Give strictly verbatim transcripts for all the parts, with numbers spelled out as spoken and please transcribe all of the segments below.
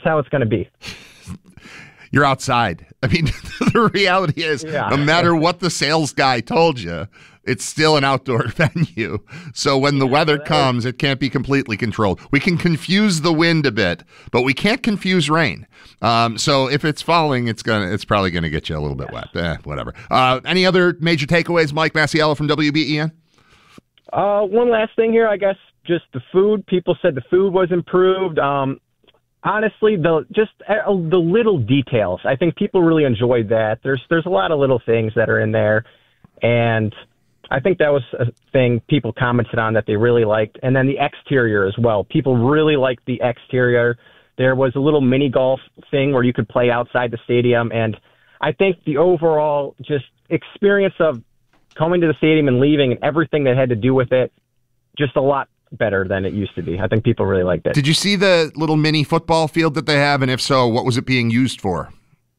how it's going to be. You're outside. I mean, the reality is, yeah. no matter what the sales guy told you, it's still an outdoor venue. So when the weather comes, it can't be completely controlled. We can confuse the wind a bit, but we can't confuse rain. Um, so if it's falling, it's gonna, it's probably going to get you a little bit wet. Eh, whatever. Uh, any other major takeaways, Mike Masiello from W B E N? Uh, one last thing here, I guess, just the food. People said the food was improved. Um, honestly, the just uh, the little details. I think people really enjoyed that. There's there's a lot of little things that are in there, and I think that was a thing people commented on that they really liked. And then the exterior as well. People really liked the exterior. There was a little mini golf thing where you could play outside the stadium. And I think the overall just experience of coming to the stadium and leaving and everything that had to do with it, just a lot better than it used to be. I think people really liked it. Did you see the little mini football field that they have? And if so, what was it being used for?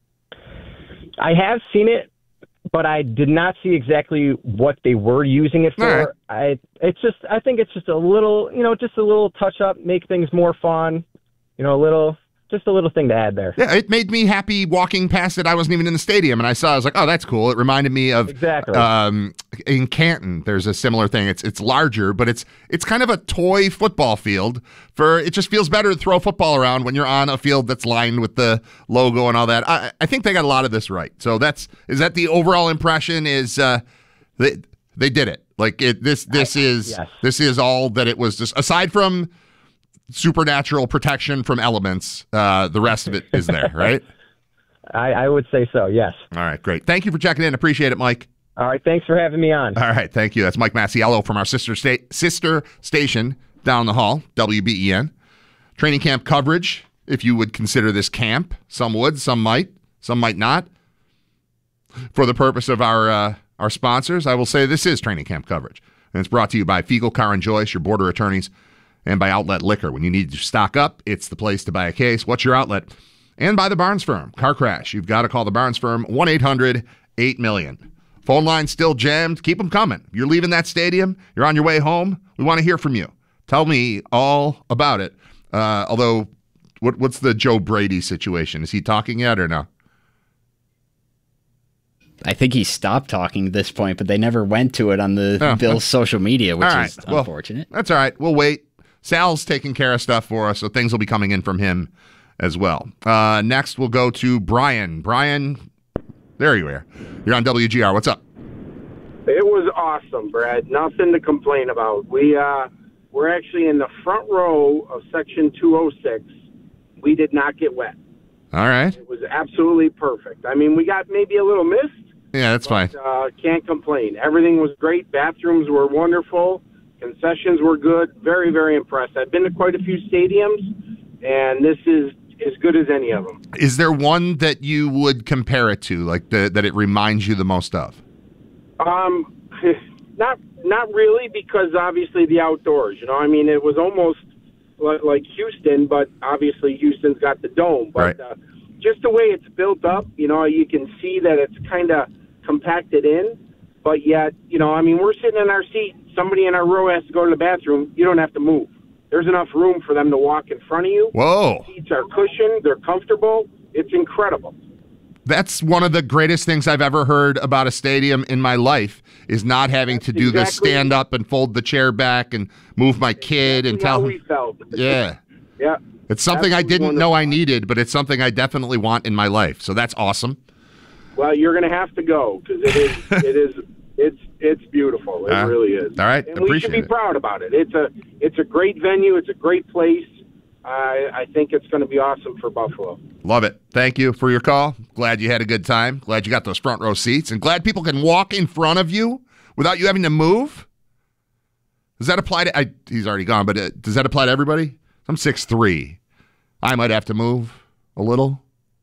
I have seen it, but I did not see exactly what they were using it for. Right. I it's just I think it's just a little, you know, just a little touch up, make things more fun. You know, a little just a little thing to add there. Yeah, it made me happy walking past it. I wasn't even in the stadium, and I saw. I was like, "Oh, that's cool." It reminded me of exactly um, in Canton. There's a similar thing. It's it's larger, but it's it's kind of a toy football field. For it just feels better to throw football around when you're on a field that's lined with the logo and all that. I, I think they got a lot of this right. So that's is that the overall impression? Is uh, they they did it? Like it this this I, is yes. this is all that it was. Just aside from supernatural protection from elements, uh, the rest of it is there, right? I, I would say so, yes. All right, great. Thank you for checking in. Appreciate it, Mike. All right, thanks for having me on. All right, thank you. That's Mike Masiello from our sister sta- sister station down the hall, W B E N. Training camp coverage, if you would consider this camp. Some would, some might, some might not. For the purpose of our uh, our sponsors, I will say this is training camp coverage. And it's brought to you by Fiegel, Carr and Joyce, your border attorneys, and by Outlet Liquor. When you need to stock up, it's the place to buy a case. What's your outlet? And by the Barnes Firm. Car crash. You've got to call the Barnes Firm, one eight hundred eight million. Phone line still jammed. Keep them coming. You're leaving that stadium. You're on your way home. We want to hear from you. Tell me all about it. Uh, although, what, what's the Joe Brady situation? Is he talking yet or no? I think he stopped talking at this point, but they never went to it on the oh, Bills' social media, which right. is well, unfortunate. That's all right. We'll wait. Sal's taking care of stuff for us, so things will be coming in from him as well. Uh, next, we'll go to Brian. Brian, there you are. You're on W G R. What's up? It was awesome, Brad. Nothing to complain about. We, uh, we're actually in the front row of Section two oh six. We did not get wet. All right. It was absolutely perfect. I mean, we got maybe a little mist. Yeah, that's but, fine. Uh, can't complain. Everything was great. Bathrooms were wonderful. Concessions were good. Very, very impressed. I've been to quite a few stadiums, and this is as good as any of them. Is there one that you would compare it to, like the, that it reminds you the most of? Um, not not really, because obviously the outdoors. You know, I mean, it was almost like, like Houston, but obviously Houston's got the dome. But right. uh, just the way it's built up, you know, you can see that it's kind of compacted in. But yet, you know, I mean, we're sitting in our seat. Somebody in our row has to go to the bathroom. You don't have to move. There's enough room for them to walk in front of you. Whoa. The seats are cushioned. They're comfortable. It's incredible. That's one of the greatest things I've ever heard about a stadium in my life is not having That's to do exactly, the stand up and fold the chair back and move my kid exactly and tell how him. we felt. Yeah. Yeah. It's something I didn't wonderful. know I needed, but it's something I definitely want in my life. So that's awesome. Well, you're going to have to go because it is, it is, it's, it's beautiful. It uh, really is. All right. And Appreciate we should be it. proud about it. It's a, it's a great venue. It's a great place. I, I think it's going to be awesome for Buffalo. Love it. Thank you for your call. Glad you had a good time. Glad you got those front row seats, and glad people can walk in front of you without you having to move. Does that apply to? I, he's already gone, but uh, does that apply to everybody? I'm six three. I might have to move a little.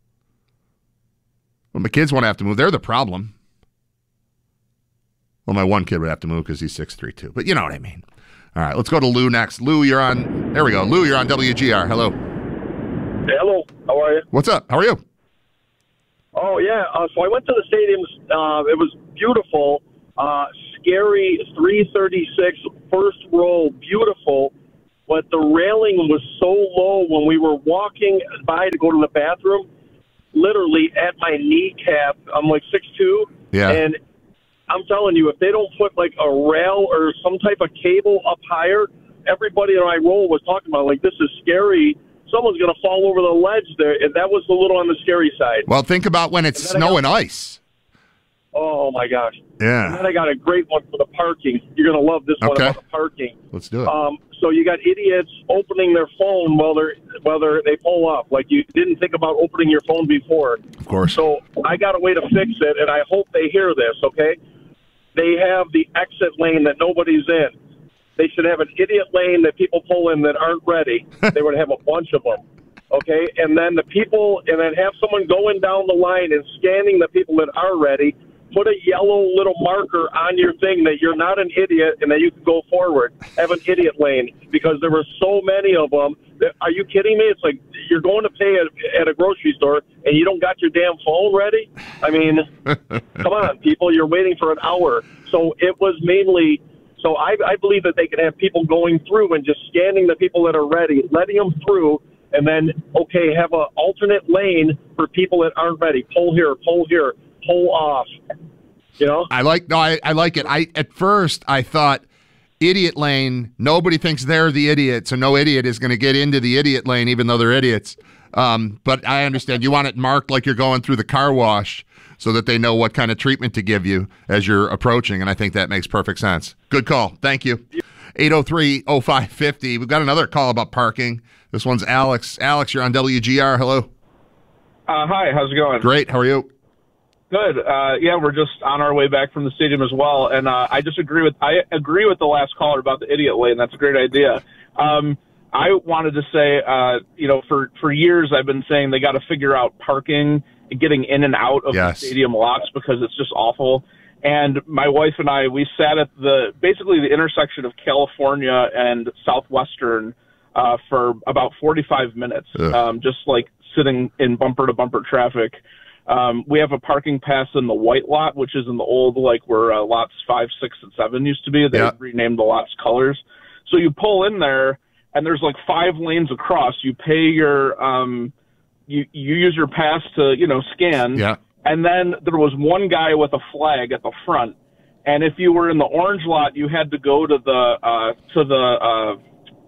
Well, my kids won't have to move. They're the problem. Well, my one kid would have to move because he's six three too. But you know what I mean. All right, let's go to Lou next. Lou, you're on. There we go. Lou, you're on W G R. Hello. Hey, hello. How are you? What's up? How are you? Oh, yeah. Uh, so I went to the stadiums. Uh, it was beautiful. Uh, scary three thirty-six, first row, beautiful. but the railing was so low when we were walking by to go to the bathroom, literally at my kneecap. I'm like six two, Yeah. and I'm telling you, if they don't put like a rail or some type of cable up higher, everybody in my roll was talking about, like, this is scary. Someone's going to fall over the ledge there, and that was a little on the scary side. Well, think about when it's And then I snow got- and ice. Oh, my gosh. And Yeah. then I got a great one for the parking. You're going to love this one Okay. about the parking. Let's do it. Um, so you got idiots opening their phone while they're while they're, they pull up. Like, you didn't think about opening your phone before. Of course. So I got a way to fix it, and I hope they hear this, okay? They have the exit lane that nobody's in. They should have an idiot lane that people pull in that aren't ready. They would have a bunch of them, okay? And then the people, and then have someone going down the line and scanning the people that are ready. Put a yellow little marker on your thing that you're not an idiot and that you can go forward. Have an idiot lane, because there were so many of them. That, are you kidding me? It's like you're going to pay at, at a grocery store and you don't got your damn phone ready? I mean, come on, people. You're waiting for an hour. So it was mainly... So I, I believe that they can have people going through and just scanning the people that are ready, letting them through, and then, okay, have an alternate lane for people that aren't ready. Pull here, pull here, pull off. You know? I like no, I, I like it. I at first I thought idiot lane, nobody thinks they're the idiot, so no idiot is going to get into the idiot lane even though they're idiots. Um, but I understand you want it marked like you're going through the car wash so that they know what kind of treatment to give you as you're approaching, and I think that makes perfect sense. Good call. Thank you. eight oh three oh five five oh. We've got another call about parking. This one's Alex. Alex, you're on W G R. Hello. Uh, hi, how's it going? Great. How are you? Good. Uh, yeah, we're just on our way back from the stadium as well, and uh, I just agree with I agree with the last caller about the idiot lane. That's a great idea. Um, I wanted to say, uh, you know, for for years I've been saying they got to figure out parking, getting in and out of Yes. the stadium lots, because it's just awful. And my wife and I, we sat at the basically the intersection of California and Southwestern uh, for about forty-five minutes, um, just like sitting in bumper to bumper traffic. Um, we have a parking pass in the white lot, which is in the old, like where uh, lots five, six, and seven used to be. They Yeah. renamed the lots colors. So you pull in there, and there's like five lanes across. You pay your, um, you you use your pass to, you know, scan. Yeah. And then there was one guy with a flag at the front. And if you were in the orange lot, you had to go to the uh, to the uh,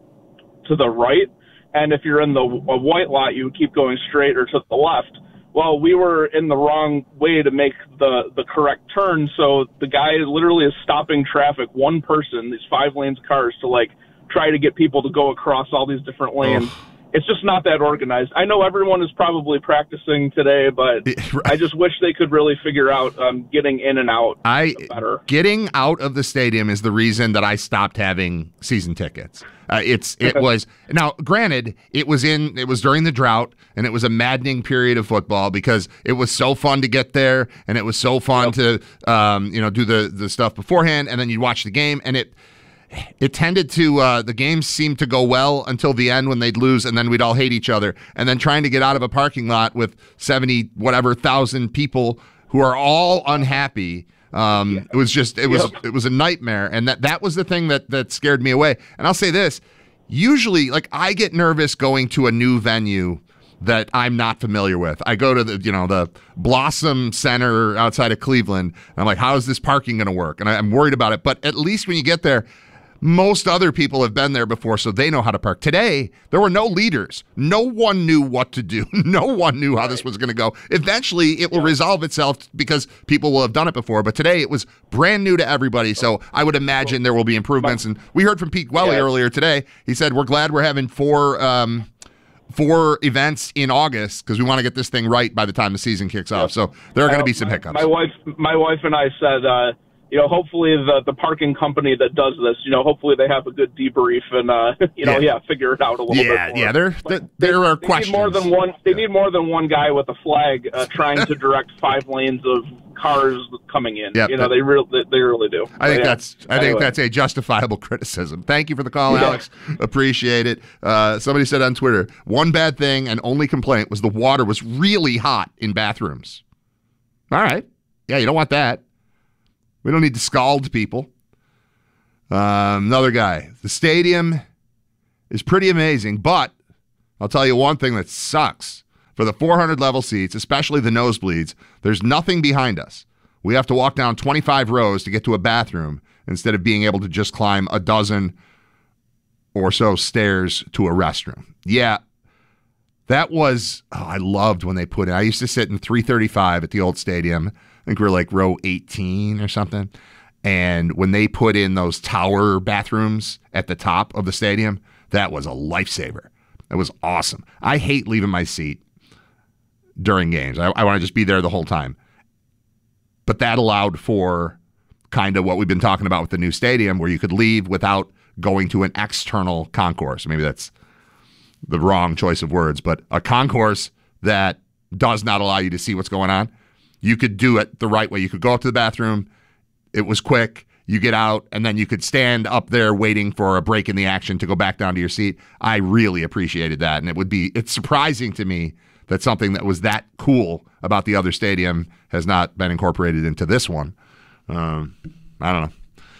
to the right. And if you're in the uh, white lot, you would keep going straight or to the left. Well, we were in the wrong way to make the, the correct turn, so the guy literally is stopping traffic, one person, these five lanes of cars, to, like, try to get people to go across all these different lanes. Oh. It's just not that organized. I know everyone is probably practicing today, but Right. I just wish they could really figure out um, getting in and out I better. Getting out of the stadium is the reason that I stopped having season tickets. Uh, it's it was now granted it was in it was during the drought, and it was a maddening period of football because it was so fun to get there, and it was so fun to um, you know do the the stuff beforehand, and then you'd watch the game, and it it tended to uh, the games seemed to go well until the end when they'd lose, and then we'd all hate each other, and then trying to get out of a parking lot with seventy whatever thousand people who are all unhappy. Um, it was just, it was, Yep. it was a nightmare. And that, that was the thing that, that scared me away. And I'll say this, usually like I get nervous going to a new venue that I'm not familiar with. I go to the, you know, the Blossom Center outside of Cleveland. And I'm like, how is this parking going to work? And I, I'm worried about it. But at least when you get there, most other people have been there before, so they know how to park. Today, there were no leaders. No one knew what to do. No one knew how this was going to go. Eventually, it will resolve itself because people will have done it before. But today, it was brand new to everybody, so I would imagine there will be improvements. And we heard from Pete Gwelly Yeah. earlier today. He said, we're glad we're having four um, four events in August because we want to get this thing right by the time the season kicks off. So there are going to be some my, hiccups. My wife, my wife and I said, uh, you know, hopefully the the parking company that does this, you know, hopefully they have a good debrief and, uh, you know, Yeah. yeah, figure it out a little yeah, bit more. yeah, there, But there, there are they questions. Need more than one. They Yeah. need more than one guy with a flag uh, trying to direct five lanes of cars coming in. Yep. You know, they really, they, they really do. I think But, yeah. that's I think Anyway. that's a justifiable criticism. Thank you for the call, Yeah. Alex. Appreciate it. Uh, somebody said on Twitter, one bad thing and only complaint was the water was really hot in bathrooms. All right. Yeah, you don't want that. We don't need to scald people. Um, another guy. The stadium is pretty amazing. But I'll tell you one thing that sucks. For the four hundred level seats, especially the nosebleeds, there's nothing behind us. We have to walk down twenty-five rows to get to a bathroom instead of being able to just climb a dozen or so stairs to a restroom. Yeah, that was, oh, I loved when they put it. I used to sit in three thirty-five at the old stadium. I think we were like row eighteen or something. And when they put in those tower bathrooms at the top of the stadium, that was a lifesaver. That was awesome. I hate leaving my seat during games. I, I want to just be there the whole time. But that allowed for kind of what we've been talking about with the new stadium, where you could leave without going to an external concourse. Maybe that's the wrong choice of words, but a concourse that does not allow you to see what's going on. You could do it the right way. You could go up to the bathroom. It was quick. You get out, and then you could stand up there waiting for a break in the action to go back down to your seat. I really appreciated that, and it would be, it's surprising to me that something that was that cool about the other stadium has not been incorporated into this one. Um, I don't know.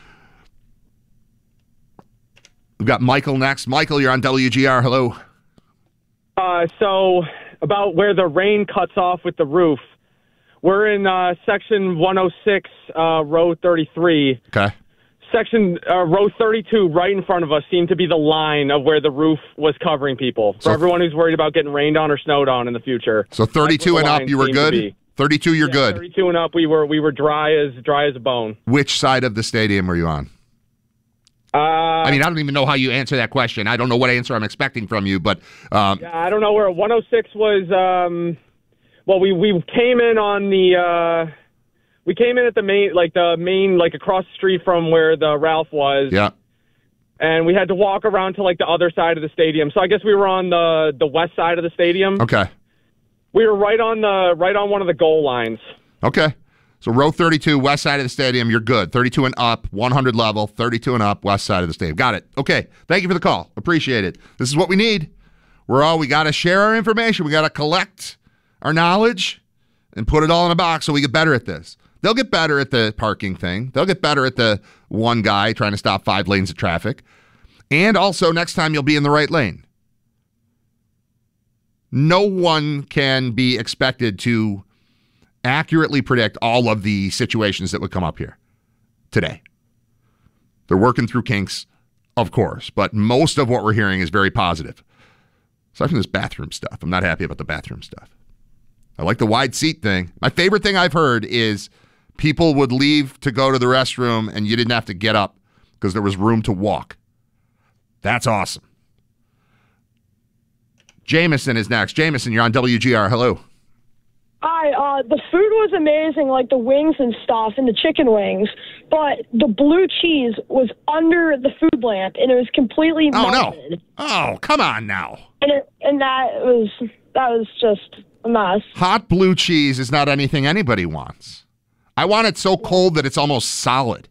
We've got Michael next. Michael, you're on W G R. Hello. Uh, so about where the rain cuts off with the roof. We're in uh, section one oh six, uh, row thirty-three. Okay. Section uh, row thirty-two, right in front of us, seemed to be the line of where the roof was covering people. For so, everyone who's worried about getting rained on or snowed on in the future. So thirty-two and up, you were good. thirty-two, you're yeah, good. thirty-two and up, we were we were dry as dry as a bone. Which side of the stadium were you on? Uh, I mean, I don't even know how you answer that question. I don't know what answer I'm expecting from you, but um, yeah, I don't know where one oh six was. Um, well, we we came in on the. Uh, We came in at the main, like the main, like across the street from where the Ralph was. Yeah. And we had to walk around to like the other side of the stadium. So I guess we were on the the west side of the stadium. Okay. We were right on the right on one of the goal lines. Okay. So row thirty-two, west side of the stadium, you're good. thirty-two and up, one hundred level, thirty-two and up, west side of the stadium. Got it. Okay. Thank you for the call. Appreciate it. This is what we need. We're all, we got to share our information. We got to collect our knowledge and put it all in a box so we get better at this. They'll get better at the parking thing. They'll get better at the one guy trying to stop five lanes of traffic. And also, next time you'll be in the right lane. No one can be expected to accurately predict all of the situations that would come up here today. They're working through kinks, of course, but most of what we're hearing is very positive. Aside from this bathroom stuff, I'm not happy about the bathroom stuff. I like the wide seat thing. My favorite thing I've heard is people would leave to go to the restroom and you didn't have to get up because there was room to walk. That's awesome. Jameson is next. Jameson, you're on W G R. Hello. Hi. Uh, the food was amazing, like the wings and stuff and the chicken wings, but the blue cheese was under the food lamp and it was completely oh, melted. No. Oh, come on now. And it, and that was that was just a mess. Hot blue cheese is not anything anybody wants. I want it so cold that it's almost solid.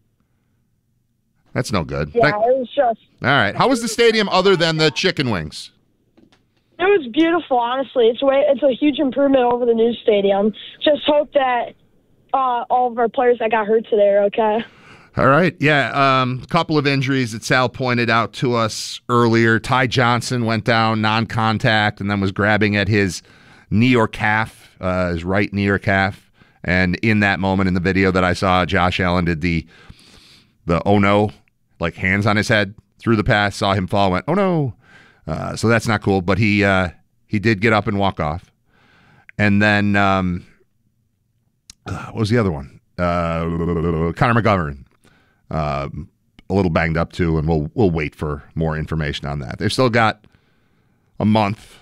That's no good. Yeah, Thank- it was just... All right. How was the stadium other than the chicken wings? It was beautiful, honestly. It's way, it's a huge improvement over the new stadium. Just hope that uh, all of our players that got hurt today are okay. All right. Yeah, a um, couple of injuries that Sal pointed out to us earlier. Ty Johnson went down non-contact and then was grabbing at his knee or calf, uh, his right knee or calf. And in that moment in the video that I saw, Josh Allen did the, the oh no, like hands on his head through the pass, saw him fall, went, oh no. Uh, so that's not cool, but he uh, he did get up and walk off. And then, um, uh, what was the other one? Uh, Connor McGovern. Uh, a little banged up too, and we'll we'll wait for more information on that. They've still got a month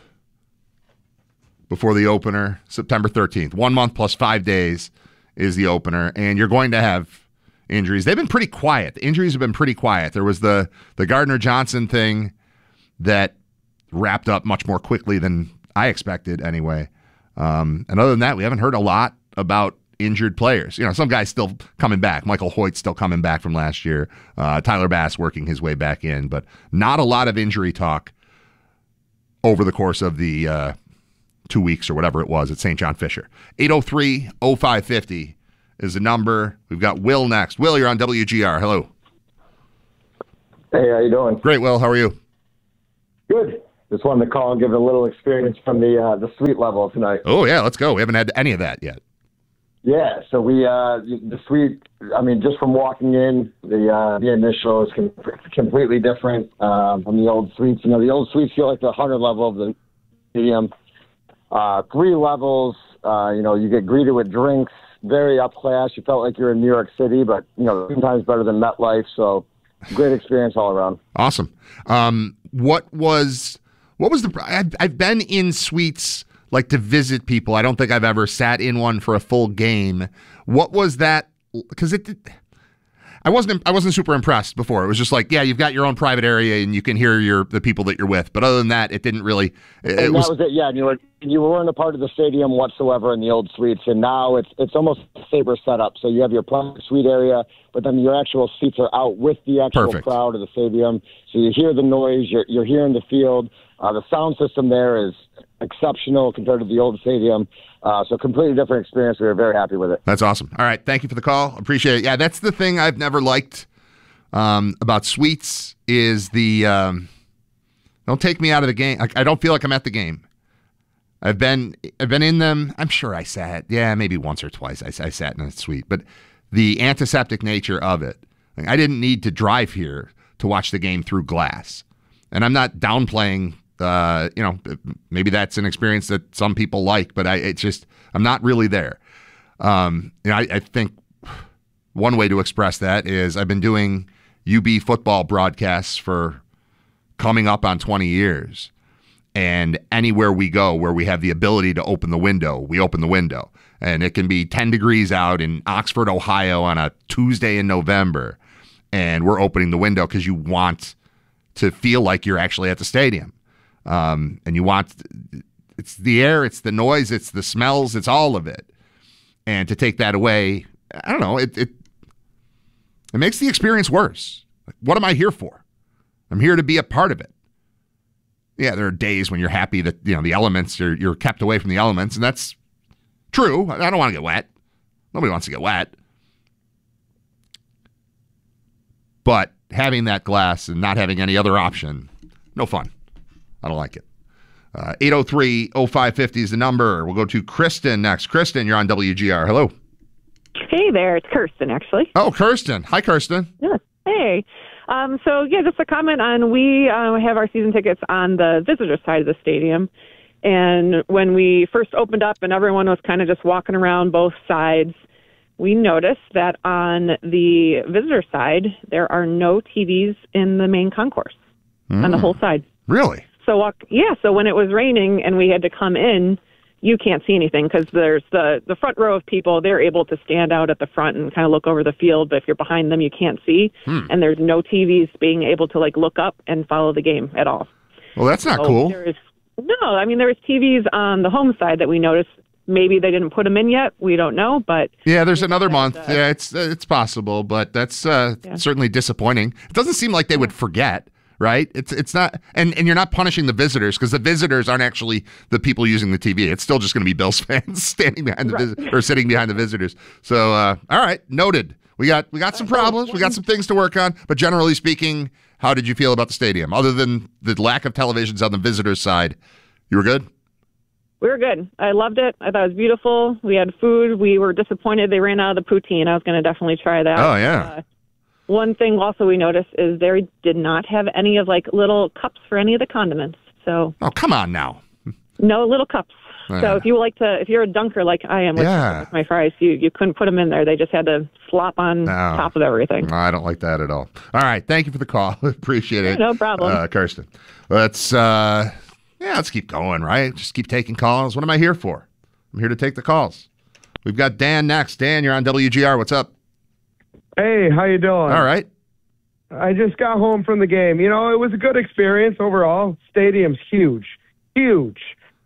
before the opener, September thirteenth. One month plus five days is the opener, and you're going to have injuries. They've been pretty quiet. The injuries have been pretty quiet. There was the the Gardner Johnson thing that wrapped up much more quickly than I expected anyway. Um, and other than that, we haven't heard a lot about injured players. You know, some guys still coming back. Michael Hoyt's still coming back from last year. Uh, Tyler Bass working his way back in, but not a lot of injury talk over the course of the uh, two weeks or whatever it was at Saint John Fisher. eight oh three oh five fifty is the number. We've got Will next. Will, you're on W G R. Hello. Hey, how you doing? Great, Will. How are you? Good. Just wanted to call and give a little experience from the uh, the suite level tonight. Oh, yeah, let's go. We haven't had any of that yet. Yeah, so we, uh, the suite, I mean, just from walking in, the uh, the initial is com- completely different uh, from the old suites. You know, the old suites feel like the hundred level of the stadium. Uh, three levels, uh, you know, you get greeted with drinks, very up class. You felt like you're in New York City, but, you know, sometimes better than MetLife, so great experience all around. Awesome. Um, what was, what was the, I've, I've been in suites like to visit people. I don't think I've ever sat in one for a full game. What was that? Because it, I wasn't, I wasn't super impressed before. It was just like, yeah, you've got your own private area and you can hear your the people that you're with. But other than that, it didn't really. It, and was, that was it. Yeah, and you were you weren't a part of the stadium whatsoever in the old suites, and now it's it's almost a Sabre setup. So you have your private suite area, but then your actual seats are out with the actual Perfect. crowd of the stadium. So you hear the noise. You're you're hearing the field. Uh, the sound system there is exceptional compared to the old stadium. Uh, so completely different experience. We were very happy with it. That's awesome. All right. Thank you for the call. Appreciate it. Yeah, that's the thing I've never liked um, about suites is the um, don't take me out of the game. I, I don't feel like I'm at the game. I've been I've been in them. I'm sure I sat. Yeah, maybe once or twice I, I sat in a suite. But the antiseptic nature of it, like, I didn't need to drive here to watch the game through glass. And I'm not downplaying Uh, you know, maybe that's an experience that some people like, but I, it's just, I'm not really there. Um, you know, I, I think one way to express that is I've been doing U B football broadcasts for coming up on twenty years. And anywhere we go where we have the ability to open the window, we open the window. And it can be ten degrees out in Oxford, Ohio on a Tuesday in November. And we're opening the window because you want to feel like you're actually at the stadium. Um, and you want, it's the air, it's the noise, it's the smells, it's all of it. And to take that away, I don't know, it it, it makes the experience worse. Like, what am I here for? I'm here to be a part of it. Yeah, there are days when you're happy that, you know, the elements, you're, you're kept away from the elements, and that's true. I don't want to get wet. Nobody wants to get wet. But having that glass and not having any other option, no fun. I don't like it. Uh, eight oh three oh five fifty is the number. We'll go to Kristen next. Kristen, you're on W G R. Hello. Hey there. It's Kirsten, actually. Oh, Kirsten. Hi, Kirsten. Yeah. Hey. Um, so, yeah, just a comment on we uh, have our season tickets on the visitor side of the stadium. And when we first opened up and everyone was kind of just walking around both sides, we noticed that on the visitor side, there are no T Vs in the main concourse mm. on the whole side. Really? So, walk, yeah, so when it was raining and we had to come in, you can't see anything because there's the, the front row of people. They're able to stand out at the front and kind of look over the field. But if you're behind them, you can't see. Hmm. And there's no T Vs being able to, like, look up and follow the game at all. Well, that's not so cool. There is, no, I mean, there was T Vs on the home side that we noticed. Maybe they didn't put them in yet. We don't know, but yeah, there's another month. Uh, yeah, it's uh, it's possible, but that's uh, yeah. certainly disappointing. It doesn't seem like they would forget. Right? It's it's not, and, and you're not punishing the visitors because the visitors aren't actually the people using the T V. It's still just going to be Bills fans standing behind the right. vis- or sitting behind the visitors. So, uh, all right, noted. We got we got some problems. We got some things to work on. But generally speaking, how did you feel about the stadium? Other than the lack of televisions on the visitors' side, you were good? We were good. I loved it. I thought it was beautiful. We had food. We were disappointed they ran out of the poutine. I was going to definitely try that. Oh yeah. Uh, One thing also we noticed is they did not have any of like little cups for any of the condiments. So oh come on now, no little cups. Uh, so if you like to, if you're a dunker like I am with, yeah. with my fries, you you couldn't put them in there. They just had to slop on no. top of everything. No, I don't like that at all. All right, thank you for the call. Appreciate it. No problem, uh, Kirsten. Let's uh, yeah, let's keep going. Right, just keep taking calls. What am I here for? I'm here to take the calls. We've got Dan next. Dan, you're on W G R. What's up? Hey, how you doing? All right. I just got home from the game. You know, it was a good experience overall. Stadium's huge, huge.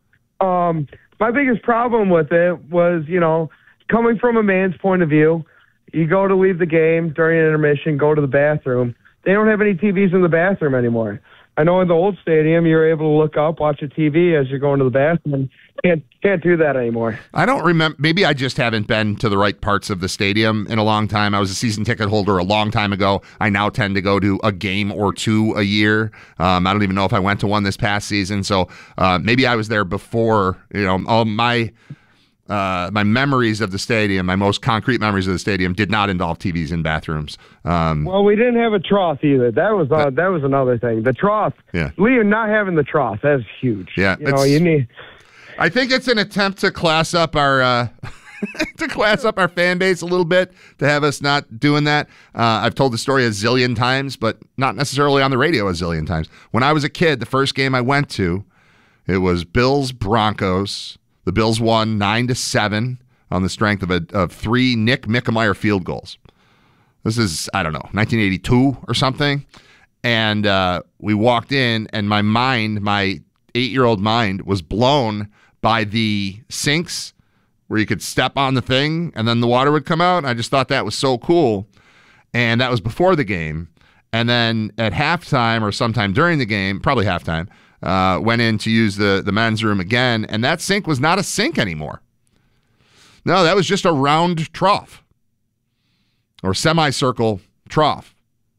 Um, my biggest problem with it was, you know, coming from a man's point of view, you go to leave the game during an intermission, go to the bathroom. They don't have any T Vs in the bathroom anymore. I know in the old stadium you were able to look up, watch a T V as you're going to the bathroom. Can't can't do that anymore. I don't remember. Maybe I just haven't been to the right parts of the stadium in a long time. I was a season ticket holder a long time ago. I now tend to go to a game or two a year. Um, I don't even know if I went to one this past season. So uh, maybe I was there before. You know, all my uh, my memories of the stadium, my most concrete memories of the stadium, did not involve T Vs in bathrooms. Um, well, we didn't have a trough either. That was uh, that was another thing. The trough. Yeah. Leo not having the trough, that's huge. Yeah. You know, you need. I think it's an attempt to class up our uh, to class up our fan base a little bit, to have us not doing that. Uh, I've told the story a zillion times, but not necessarily on the radio a zillion times. When I was a kid, the first game I went to, it was Bills Broncos. The Bills won nine to seven on the strength of a of three Nick Mickemeyer field goals. This is, I don't know, nineteen eighty-two or something. And uh, we walked in, and my mind, my eight-year-old mind, was blown by the sinks where you could step on the thing and then the water would come out. And I just thought that was so cool. And that was before the game. And then at halftime or sometime during the game, probably halftime, uh, went in to use the, the men's room again. And that sink was not a sink anymore. No, that was just a round trough or semicircle trough.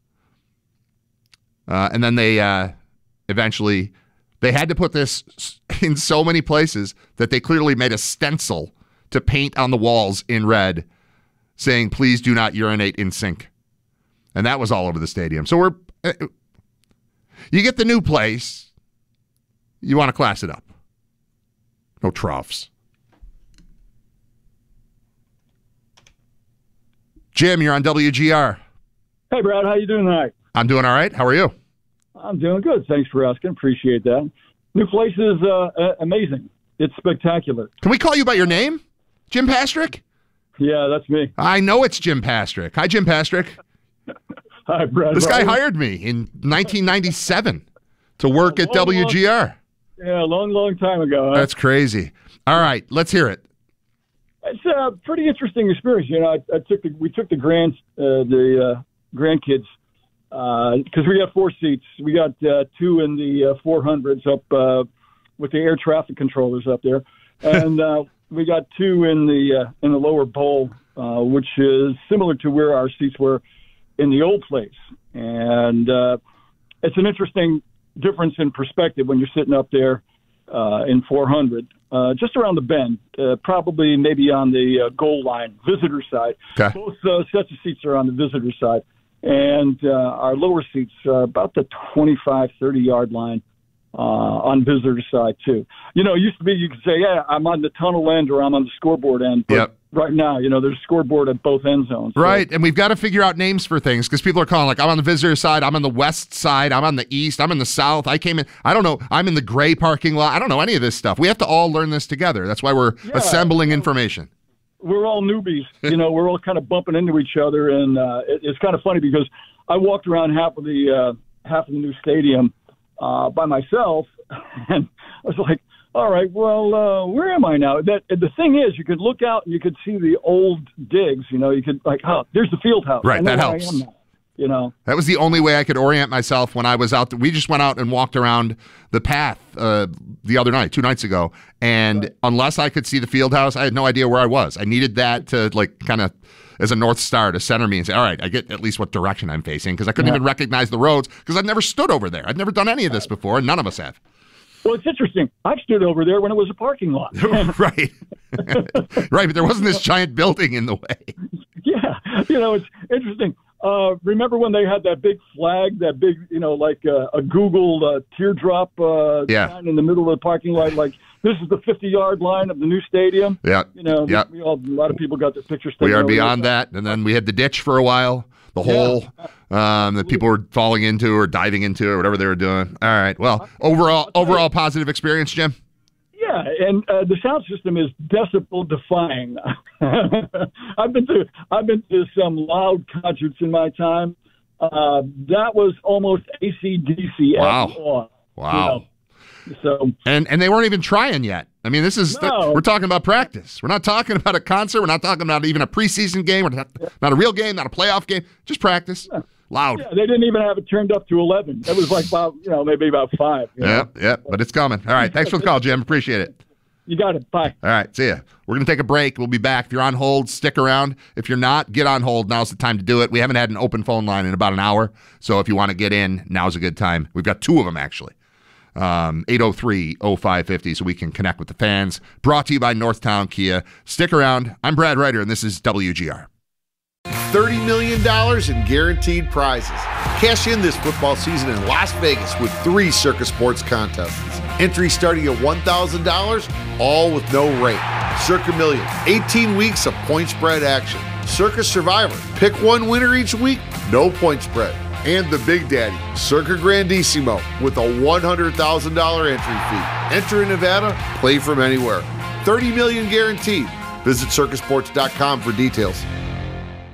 Uh, and then they uh, eventually... They had to put this in so many places that they clearly made a stencil to paint on the walls in red saying, please do not urinate in sink. And that was all over the stadium. So we're, uh, you get the new place, you want to class it up. No troughs. Jim, you're on W G R. Hey, Brad, how you doing tonight? I'm doing all right. How are you? I'm doing good. Thanks for asking. Appreciate that. New place is uh, uh, amazing. It's spectacular. Can we call you by your name? Jim Pastrick? Yeah, that's me. I know it's Jim Pastrick. Hi, Jim Pastrick. Hi, Brad. This guy Ryan. hired me in nineteen ninety-seven to work at long, W G R. Long, yeah, a long, long time ago. Huh? That's crazy. All right, let's hear it. It's a pretty interesting experience. You know, I, I took the, we took the grand uh, the uh, grandkids because uh, we got four seats. We got uh, two in the uh, four hundreds up uh, with the air traffic controllers up there, and uh, we got two in the uh, in the lower bowl, uh, which is similar to where our seats were in the old place. And uh, it's an interesting difference in perspective when you're sitting up there uh, in four hundred, uh, just around the bend, uh, probably maybe on the uh, goal line, visitor side. Okay. Both uh, sets of seats are on the visitor side. And uh, our lower seats are about the twenty-five, thirty-yard line uh, on visitor side, too. You know, it used to be you could say, yeah, I'm on the tunnel end or I'm on the scoreboard end. But yep. Right now, you know, there's a scoreboard at both end zones. So. Right, and we've got to figure out names for things because people are calling, like, I'm on the visitor side, I'm on the west side, I'm on the east, I'm in the south, I came in, I don't know, I'm in the gray parking lot. I don't know any of this stuff. We have to all learn this together. That's why we're yeah, assembling information. We're all newbies, you know, we're all kind of bumping into each other, and uh, it, it's kind of funny because I walked around half of the uh, half of the new stadium uh, by myself, and I was like, all right, well, uh, where am I now? That the thing is, you could look out and you could see the old digs. You know, you could like, oh, there's the field house. Right, that where I helps. am now, you know, that was the only way I could orient myself when I was out there. We just went out and walked around the path uh, the other night, two nights ago, and right. unless I could see the field house, I had no idea where I was. I needed that to like kind of as a North Star to center me and say, all right, I get at least what direction I'm facing because I couldn't yeah. even recognize the roads because I've never stood over there. I've never done any of this before, and none of us have. Well, it's interesting. I've stood over there when it was a parking lot. Right. Right, but there wasn't this giant building in the way. Yeah, you know, it's interesting. Uh, remember when they had that big flag, that big, you know, like uh, a Google uh, teardrop uh, yeah. sign in the middle of the parking lot, like this is the fifty-yard line of the new stadium. Yeah. You know, yeah. we all, a lot of people got their pictures taken. We are over beyond there. that, and then we had the ditch for a while. The hole yeah. um, that people were falling into or diving into or whatever they were doing. All right. Well, overall, overall positive experience, Jim? Yeah, and uh, the sound system is decibel defying. I've been to I've been to some loud concerts in my time. Uh, that was almost A C D C. Wow. Wow. You know? So and and they weren't even trying yet. I mean, this is no. the, we're talking about practice. We're not talking about a concert. We're not talking about even a preseason game. We're not, not a real game, not a playoff game. Just practice. Yeah. Loud. Yeah, they didn't even have it turned up to eleven. It was like about, you know, maybe about five. Yep, yep, but it's coming. All right, thanks for the call, Jim. Appreciate it. You got it. Bye. All right, see ya. We're going to take a break. We'll be back. If you're on hold, stick around. If you're not, get on hold. Now's the time to do it. We haven't had an open phone line in about an hour, so if you want to get in, now's a good time. We've got two of them, actually. Um, eight oh three oh five five oh, so we can connect with the fans. Brought to you by Northtown Kia. Stick around. I'm Brad Ryder, and this is W G R. thirty million dollars in guaranteed prizes. Cash in this football season in Las Vegas with three Circa Sports contests. Entry starting at one thousand dollars, all with no rate. Circa Million, eighteen weeks of point spread action. Circa Survivor, pick one winner each week, no point spread. And the Big Daddy, Circa Grandissimo, with a one hundred thousand dollars entry fee. Enter in Nevada, play from anywhere. thirty million dollars guaranteed. Visit circa sports dot com for details.